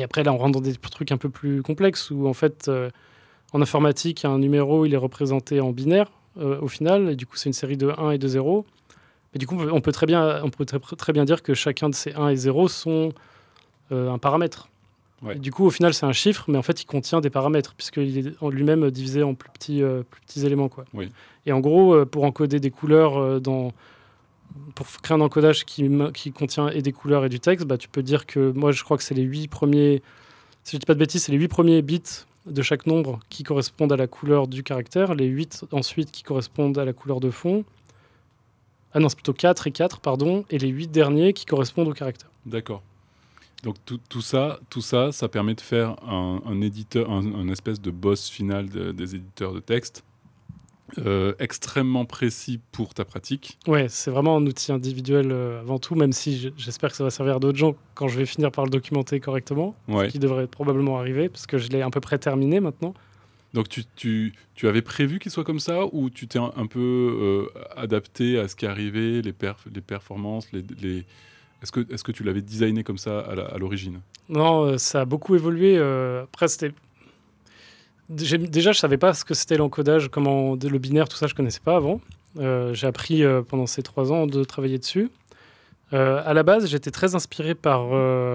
Et après, là, on rentre dans des trucs un peu plus complexes où, en fait, en informatique, un numéro, il est représenté en binaire au final. Et du coup, c'est une série de 1 et de 0. Et du coup, on peut très bien dire que chacun de ces 1 et 0 sont un paramètre. Ouais. Et du coup, au final, c'est un chiffre, mais en fait, il contient des paramètres, puisqu'il est en lui-même divisé en plus petits éléments, quoi. Oui. Et en gros, pour encoder des couleurs, pour créer un encodage qui contient et des couleurs et du texte, tu peux dire que, moi, je crois que c'est les 8 premiers, si je ne dis pas de bêtises, c'est les 8 premiers bits de chaque nombre qui correspondent à la couleur du caractère, les 8 ensuite qui correspondent à la couleur de fond. Ah non, c'est plutôt 4 et 4, pardon, et les 8 derniers qui correspondent au caractère. D'accord. Donc tout ça, ça permet de faire un éditeur, un espèce de boss final des éditeurs de texte extrêmement précis pour ta pratique. Ouais, c'est vraiment un outil individuel avant tout, même si j'espère que ça va servir à d'autres gens quand je vais finir par le documenter correctement, Ouais. ce qui devrait probablement arriver, parce que je l'ai à peu près terminé maintenant. Donc tu avais prévu qu'il soit comme ça, ou tu t'es un peu adapté à ce qui arrivait, les performances, Est-ce que tu l'avais designé comme ça à l'origine ? Non, ça a beaucoup évolué. Après, déjà, je savais pas ce que c'était l'encodage, le binaire, tout ça, je connaissais pas avant. J'ai appris pendant ces 3 ans de travailler dessus. À la base, j'étais très inspiré par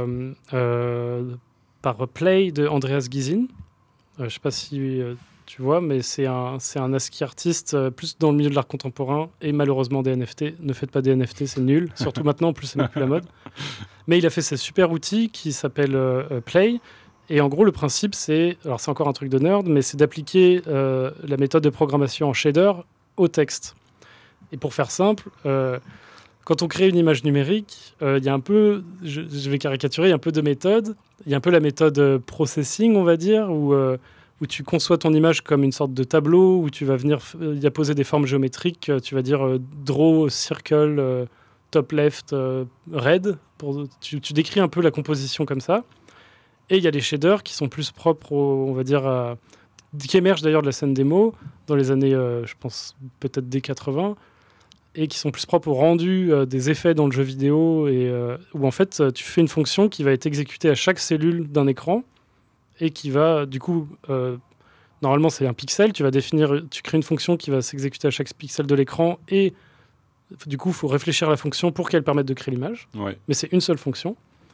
Play de Andreas Gysin. Je sais pas si tu vois, mais c'est un ASCII artiste plus dans le milieu de l'art contemporain et malheureusement des NFT. Ne faites pas des NFT, c'est nul. Surtout maintenant, en plus, c'est même plus la mode. Mais il a fait ce super outil qui s'appelle Play. Et en gros, le principe, c'est encore un truc de nerd, mais c'est d'appliquer la méthode de programmation en shader au texte. Et pour faire simple, quand on crée une image numérique, il y a un peu, je vais caricaturer, il y a un peu de méthode. Il y a un peu la méthode processing, on va dire, où tu conçois ton image comme une sorte de tableau, où tu vas venir y a poser des formes géométriques. Tu vas dire draw, circle, top left, red. Tu décris un peu la composition comme ça. Et il y a les shaders qui sont plus propres, on va dire, qui émergent d'ailleurs de la scène démo dans les années, je pense, peut-être dès 80, et qui sont plus propres au rendu des effets dans le jeu vidéo, et où en fait, tu fais une fonction qui va être exécutée à chaque cellule d'un écran, et qui va, du coup, normalement c'est un pixel, tu crées une fonction qui va s'exécuter à chaque pixel de l'écran, et du coup, il faut réfléchir à la fonction pour qu'elle permette de créer l'image. Ouais. Mais c'est une seule fonction.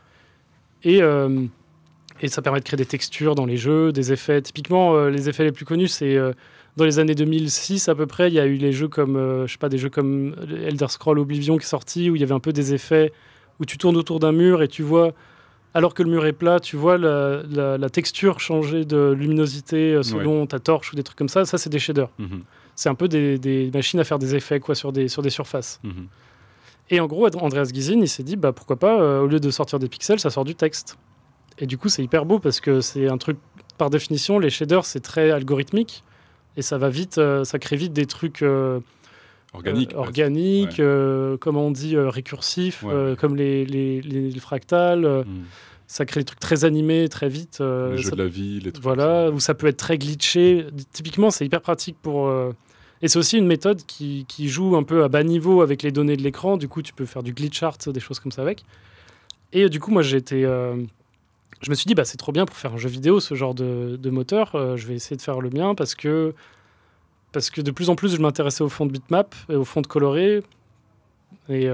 Et ça permet de créer des textures dans les jeux, des effets. Typiquement, les effets les plus connus, c'est dans les années 2006 à peu près, il y a eu les jeux comme, des jeux comme Elder Scrolls Oblivion qui est sorti, où il y avait un peu des effets où tu tournes autour d'un mur et tu vois, alors que le mur est plat, tu vois la texture changer de luminosité selon ta torche ou des trucs comme ça. Ça, c'est des shaders. Mm-hmm. C'est un peu des machines à faire des effets sur des surfaces. Mm-hmm. Et en gros, Andreas Gysin, il s'est dit, pourquoi pas, au lieu de sortir des pixels, ça sort du texte. Et du coup, c'est hyper beau parce que c'est un truc, par définition, les shaders, c'est très algorithmique. Et ça va vite, ça crée vite des trucs organiques, ouais. Comment on dit, récursifs, ouais. comme les fractals. Ça crée des trucs très animés, très vite. Les jeux de la vie, les trucs. Voilà, où ça peut être très glitché. Typiquement, c'est hyper pratique pour... Et c'est aussi une méthode qui joue un peu à bas niveau avec les données de l'écran. Du coup, tu peux faire du glitch art, des choses comme ça avec. Et du coup, moi, je me suis dit, c'est trop bien pour faire un jeu vidéo, ce genre de moteur. Je vais essayer de faire le mien parce que de plus en plus, je m'intéressais aux fonds de bitmap et aux fonds de colorés. Et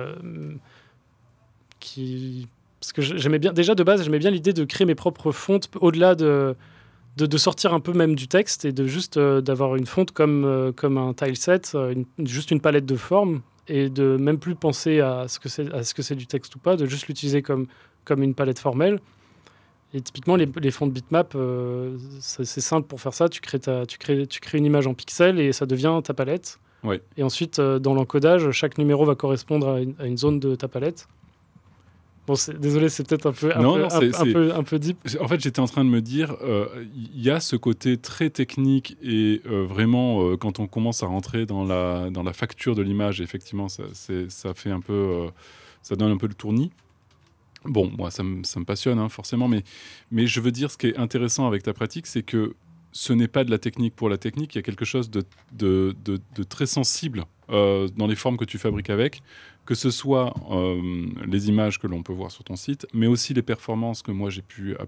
parce que j'aimais bien, déjà de base, j'aimais bien l'idée de créer mes propres fontes au-delà de sortir un peu même du texte et de juste d'avoir une fonte comme un tileset, juste une palette de formes, et de même plus penser à ce que c'est du texte ou pas, de juste l'utiliser comme une palette formelle. Et typiquement, les fonds de bitmap, c'est simple pour faire ça. Tu crées une image en pixels et ça devient ta palette. Ouais. Et ensuite, dans l'encodage, chaque numéro va correspondre à une zone de ta palette. Bon, désolé, c'est peut-être un peu deep. En fait, j'étais en train de me dire, il y a ce côté très technique et vraiment, quand on commence à rentrer dans la facture de l'image, effectivement, ça fait un peu, ça donne un peu le tournis. Bon, moi, ça me passionne, forcément, mais je veux dire, ce qui est intéressant avec ta pratique, c'est que ce n'est pas de la technique pour la technique, il y a quelque chose de très sensible dans les formes que tu fabriques avec, que ce soit les images que l'on peut voir sur ton site, mais aussi les performances que moi j'ai pu